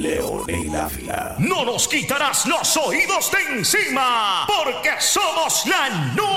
Leonel Ávila. No nos quitarás los oídos de encima, porque somos la